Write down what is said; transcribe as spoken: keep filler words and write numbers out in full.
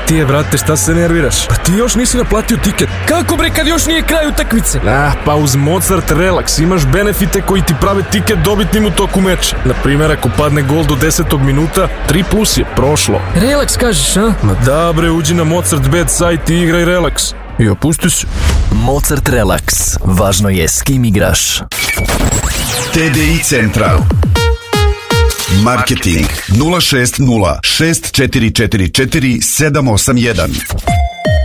ti je, brate, šta se nerviraš? Pa ti još nisi naplatio tiket. Kako bre, kad još nije kraj utakmice? Ah, pa uz Mozart Relax imaš benefite koji ti prave tiket dobitnim u toku meča. Naprimjer, ako padne gol do desetog minuta, tri plus je prošlo. Relax kažeš, a? Ma da bre, uđi na Mozart Bet sajt i igraj Relax. I opusti se. Mozart Relax. Važno je s kim igraš. T D I Central. Marketing nula šest nula šest četiri četiri četiri sedam osam jedan.